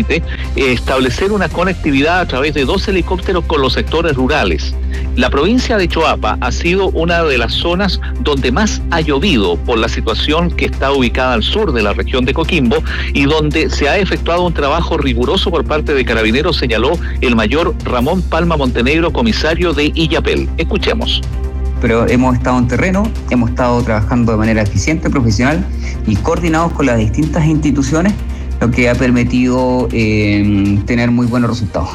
permite establecer una conectividad a través de 2 helicópteros con los sectores rurales. La provincia de Choapa ha sido una de las zonas donde más ha llovido por la situación que está ubicada al sur de la región de Coquimbo y donde se ha efectuado un trabajo riguroso por parte de Carabineros, señaló el mayor Ramón Palma Montenegro, comisario de Illapel. Escuchemos. Pero hemos estado en terreno, hemos estado trabajando de manera eficiente, profesional y coordinados con las distintas instituciones, lo que ha permitido tener muy buenos resultados.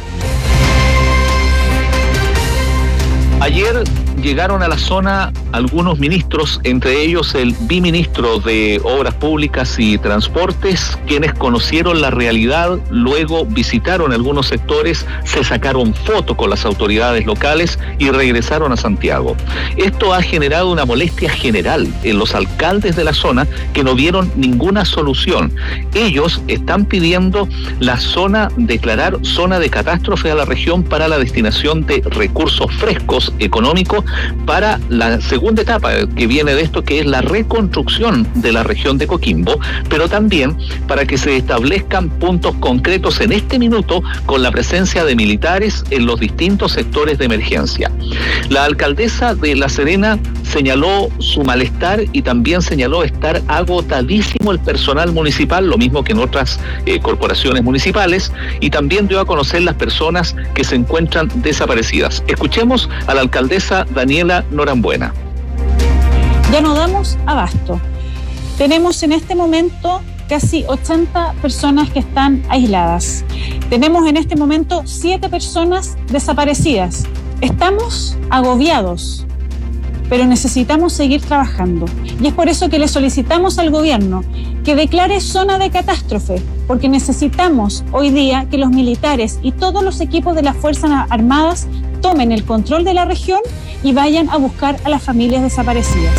Ayer llegaron a la zona algunos ministros, entre ellos el viceministro de Obras Públicas y Transportes, quienes conocieron la realidad, luego visitaron algunos sectores, se sacaron fotos con las autoridades locales y regresaron a Santiago. Esto ha generado una molestia general en los alcaldes de la zona que no vieron ninguna solución. Ellos están pidiendo declarar zona de catástrofe a la región para la destinación de recursos frescos económicos para la segunda etapa que viene de esto, que es la reconstrucción de la región de Coquimbo, pero también para que se establezcan puntos concretos en este minuto con la presencia de militares en los distintos sectores de emergencia. La alcaldesa de La Serena señaló su malestar y también señaló estar agotadísimo el personal municipal, lo mismo que en otras corporaciones municipales, y también dio a conocer las personas que se encuentran desaparecidas. Escuchemos a la alcaldesa Daniela Norambuena. Ya no damos abasto. Tenemos en este momento casi 80 personas que están aisladas. Tenemos en este momento 7 personas desaparecidas. Estamos agobiados, pero necesitamos seguir trabajando. Y es por eso que le solicitamos al gobierno que declare zona de catástrofe, porque necesitamos hoy día que los militares y todos los equipos de las Fuerzas Armadas tomen el control de la región y vayan a buscar a las familias desaparecidas.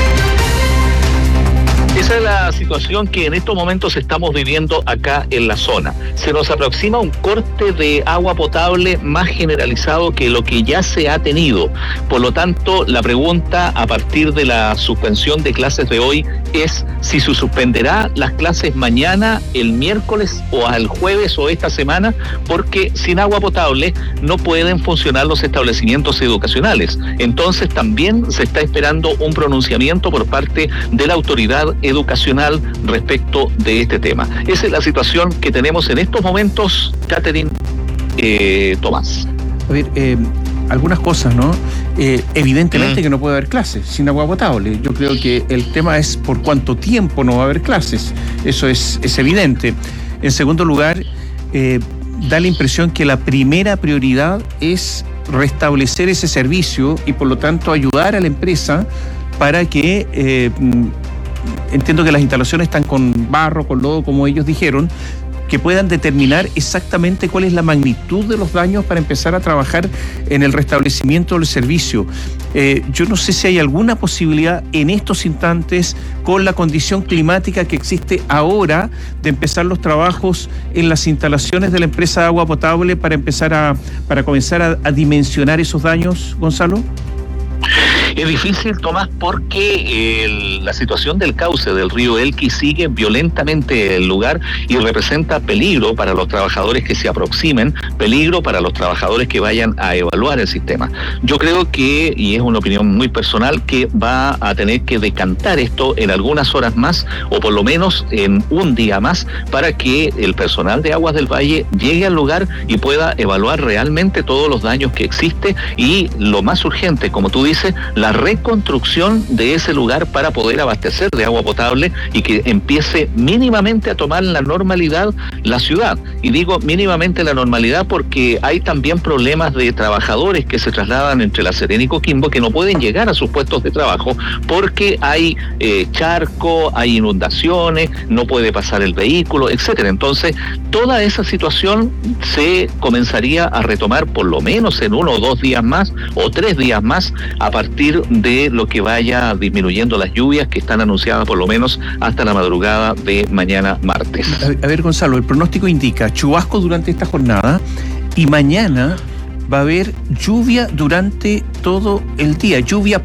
Esa es la situación que en estos momentos estamos viviendo acá en la zona. Se nos aproxima un corte de agua potable más generalizado que lo que ya se ha tenido. Por lo tanto, la pregunta a partir de la suspensión de clases de hoy es si se suspenderá las clases mañana, el miércoles o al jueves o esta semana, porque sin agua potable no pueden funcionar los establecimientos educacionales. Entonces también se está esperando un pronunciamiento por parte de la autoridad educacional respecto de este tema. Esa es la situación que tenemos en estos momentos, Catherine, Tomás. A ver, algunas cosas, ¿no? Evidentemente que no puede haber clases sin agua potable. Yo creo que el tema es por cuánto tiempo no va a haber clases. Eso es evidente. En segundo lugar, da la impresión que la primera prioridad es restablecer ese servicio y por lo tanto ayudar a la empresa para que entiendo que las instalaciones están con barro, con lodo, como ellos dijeron, que puedan determinar exactamente cuál es la magnitud de los daños para empezar a trabajar en el restablecimiento del servicio. Yo no sé si hay alguna posibilidad en estos instantes, con la condición climática que existe ahora, de empezar los trabajos en las instalaciones de la empresa de agua potable para comenzar a dimensionar esos daños, Gonzalo. Es difícil, Tomás, porque la situación del cauce del río Elqui sigue violentamente el lugar y representa peligro para los trabajadores que se aproximen, peligro para los trabajadores que vayan a evaluar el sistema. Yo creo que, y es una opinión muy personal, que va a tener que decantar esto en algunas horas más, o por lo menos en un día más, para que el personal de Aguas del Valle llegue al lugar y pueda evaluar realmente todos los daños que existe y, lo más urgente, como tú dices, la reconstrucción de ese lugar para poder abastecer de agua potable y que empiece mínimamente a tomar la normalidad la ciudad. Y digo mínimamente la normalidad porque hay también problemas de trabajadores que se trasladan entre La Serena y Coquimbo que no pueden llegar a sus puestos de trabajo porque hay charco, hay inundaciones, no puede pasar el vehículo, etcétera. Entonces, toda esa situación se comenzaría a retomar por lo menos en 1 o 2 días más o 3 días más a partir de lo que vaya disminuyendo las lluvias que están anunciadas por lo menos hasta la madrugada de mañana martes. A ver, Gonzalo, el pronóstico indica chubascos durante esta jornada y mañana va a haber lluvia durante todo el día, lluvia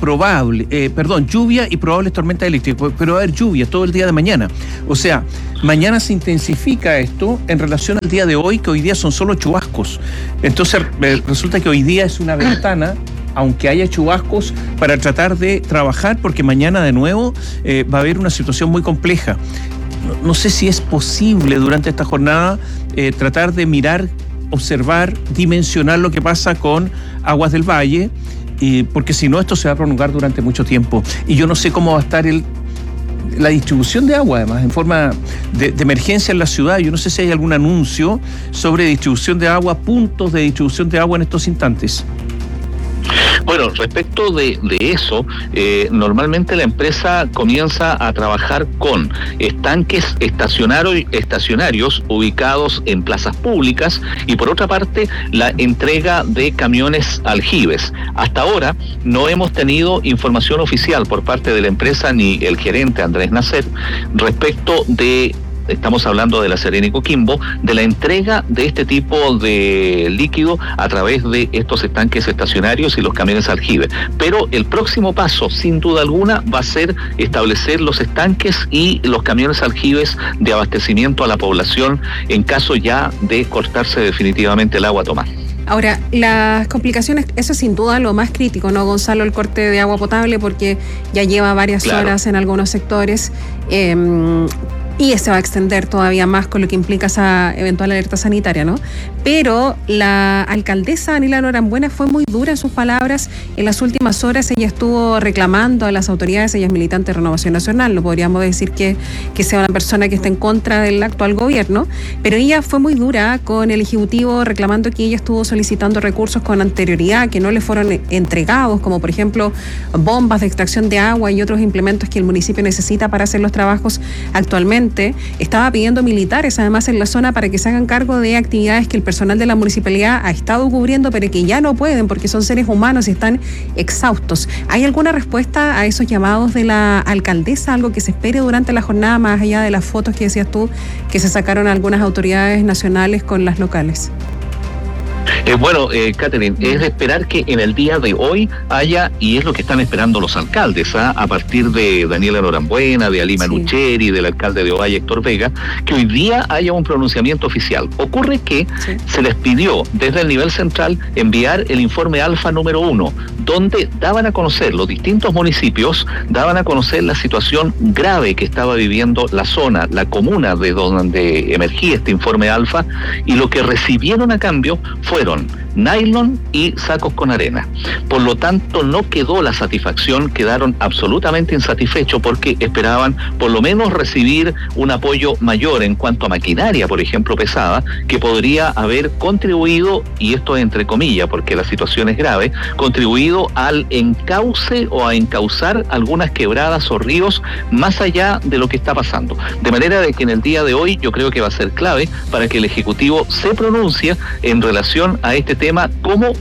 y probables tormentas eléctricas, pero va a haber lluvia todo el día de mañana. O sea, mañana se intensifica esto en relación al día de hoy, que hoy día son solo chubascos. Entonces resulta que hoy día es una ventana, aunque haya chubascos, para tratar de trabajar, porque mañana de nuevo va a haber una situación muy compleja. No sé si es posible durante esta jornada tratar de mirar, observar, dimensionar lo que pasa con Aguas del Valle, porque si no esto se va a prolongar durante mucho tiempo. Y yo no sé cómo va a estar la distribución de agua, además, en forma de emergencia en la ciudad. Yo no sé si hay algún anuncio sobre distribución de agua, puntos de distribución de agua en estos instantes. Bueno, respecto de eso, normalmente la empresa comienza a trabajar con estanques estacionarios ubicados en plazas públicas y por otra parte la entrega de camiones aljibes. Hasta ahora no hemos tenido información oficial por parte de la empresa ni el gerente Andrés Nacer respecto de... Estamos hablando de La Serena y Coquimbo, de la entrega de este tipo de líquido a través de estos estanques estacionarios y los camiones aljibes. Pero el próximo paso, sin duda alguna, va a ser establecer los estanques y los camiones aljibes de abastecimiento a la población en caso ya de cortarse definitivamente el agua, Tomás. Ahora, las complicaciones, eso es sin duda lo más crítico, ¿no, Gonzalo? El corte de agua potable, porque ya lleva varias horas en algunos sectores. Y se va a extender todavía más con lo que implica esa eventual alerta sanitaria, ¿no? Pero la alcaldesa Anila Norambuena fue muy dura en sus palabras. En las últimas horas ella estuvo reclamando a las autoridades, ella es militante de Renovación Nacional, no podríamos decir que sea una persona que esté en contra del actual gobierno, pero ella fue muy dura con el Ejecutivo reclamando que ella estuvo solicitando recursos con anterioridad, que no le fueron entregados, como por ejemplo bombas de extracción de agua y otros implementos que el municipio necesita para hacer los trabajos actualmente. Estaba pidiendo militares además en la zona para que se hagan cargo de actividades que el personal de la municipalidad ha estado cubriendo pero que ya no pueden porque son seres humanos y están exhaustos. ¿Hay alguna respuesta a esos llamados de la alcaldesa? ¿Algo que se espere durante la jornada más allá de las fotos que decías tú que se sacaron algunas autoridades nacionales con las locales? Catherine, es de esperar que en el día de hoy haya, y es lo que están esperando los alcaldes, a partir de Daniela Norambuena, de Alima Lucheri, del alcalde de Ovalle, Héctor Vega, que hoy día haya un pronunciamiento oficial. Ocurre que se les pidió desde el nivel central enviar el informe alfa número 1, donde daban a conocer los distintos municipios, daban a conocer la situación grave que estaba viviendo la zona, la comuna de donde emergía este informe alfa, y lo que recibieron a cambio fueron nylon y sacos con arena. Por lo tanto, no quedó la satisfacción, quedaron absolutamente insatisfechos porque esperaban por lo menos recibir un apoyo mayor en cuanto a maquinaria, por ejemplo, pesada, que podría haber contribuido, y esto entre comillas porque la situación es grave, contribuido al encauce o a encauzar algunas quebradas o ríos más allá de lo que está pasando. De manera de que en el día de hoy yo creo que va a ser clave para que el Ejecutivo se pronuncie en relación a este tema, cómo,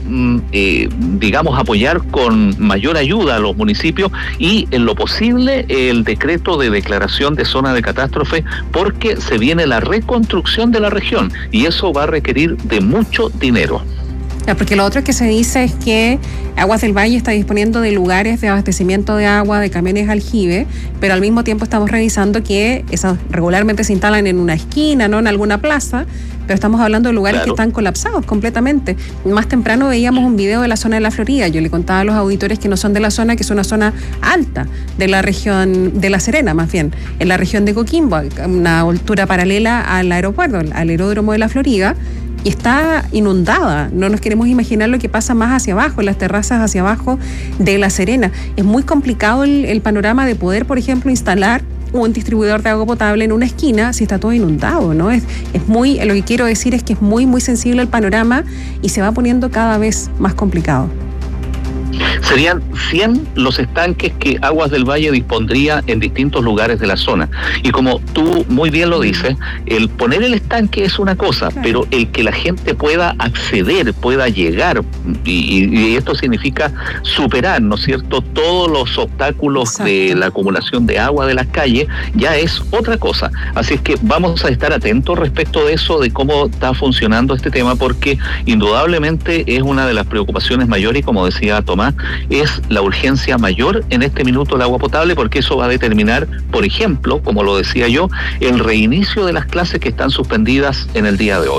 apoyar con mayor ayuda a los municipios y, en lo posible, el decreto de declaración de zona de catástrofe, porque se viene la reconstrucción de la región y eso va a requerir de mucho dinero. Porque lo otro que se dice es que Aguas del Valle está disponiendo de lugares de abastecimiento de agua, de camiones aljibe, pero al mismo tiempo estamos revisando que esas regularmente se instalan en una esquina, no en alguna plaza, pero estamos hablando de lugares que están colapsados completamente. Más temprano veíamos un video de la zona de La Florida. Yo le contaba a los auditores que no son de la zona, que es una zona alta de la región de La Serena, más bien, en la región de Coquimbo, una altura paralela al aeropuerto, al aeródromo de La Florida, y está inundada. No nos queremos imaginar lo que pasa más hacia abajo, en las terrazas hacia abajo de La Serena. Es muy complicado el panorama de poder, por ejemplo, instalar un distribuidor de agua potable en una esquina si está todo inundado, ¿no? Es muy, lo que quiero decir es que es muy, muy sensible el panorama y se va poniendo cada vez más complicado. Serían 100 los estanques que Aguas del Valle dispondría en distintos lugares de la zona. Y como tú muy bien lo dices, el poner el estanque es una cosa, claro, pero el que la gente pueda acceder, pueda llegar, y esto significa superar, ¿no es cierto?, todos los obstáculos, exacto, de la acumulación de agua de las calles, ya es otra cosa. Así es que vamos a estar atentos respecto de eso, de cómo está funcionando este tema, porque indudablemente es una de las preocupaciones mayores, y como decía Tomás, es la urgencia mayor en este minuto el agua potable, porque eso va a determinar, por ejemplo, como lo decía yo, el reinicio de las clases que están suspendidas en el día de hoy.